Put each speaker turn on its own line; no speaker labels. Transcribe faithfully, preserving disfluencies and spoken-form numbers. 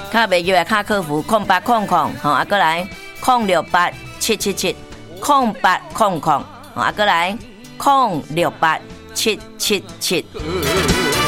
卡袂记的卡客服空八空空，吼，啊，过来空六八七七七，空八空空，吼，啊，过来空六八七七七。